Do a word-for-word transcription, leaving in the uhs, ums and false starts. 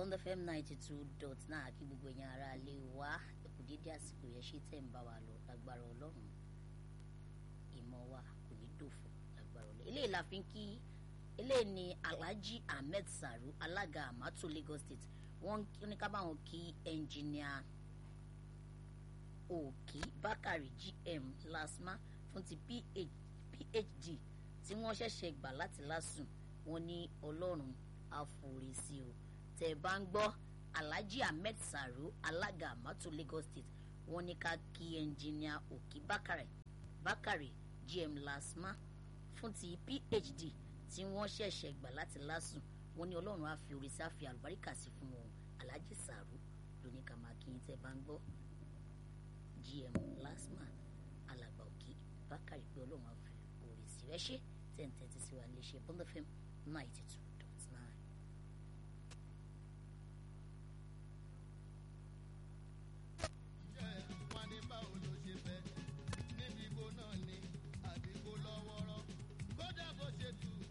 Bond F M ninety two dot nine kí gbogbo èèyàn ara lè wá ẹ̀kú dédé àsìkò yẹn ṣe tẹ̀ ń bá wa lọ lágbára ọlọ́run ìmọ̀ wa kò ní dòfo lágbára ọlọ́run. eléyìí la fi ń kí eléyìí ni Alhaji Ahmed Saru alága Amato Lagos State wọ́n ní ká báwọn kí ẹnjìníà Òkì Bákàrí G M Lasma fún ti P H D tí wọ́n ṣẹ̀ṣẹ̀ gbà láti lásùn wọ́n ní ọlọ́run àforísí o tẹ́ bá ń gbọ́ Alhaji Ahmed Saru alága Amato Lagos State wọ́n ní ká kí ẹnjìníà Òkì Bákàrí Bákàrí G M Lasma fún ti P H D tí wọ́n ṣẹ̀ṣẹ̀ gbà láti lásùn wọ́n ní ọlọ́run á fi orí sí àfi àlùbáríkà sí fún wọn. Alhaji Saru ló ní ká máa kí yín tẹ́ bá ń gbọ́ G M Lasma alàgbà Òkì Bákàrí pé ọlọ́run á fi orí sí rẹ́ ṣe tẹ̀ ń tẹ́tí sí wa nílé iṣẹ́ Bond F M ninety two.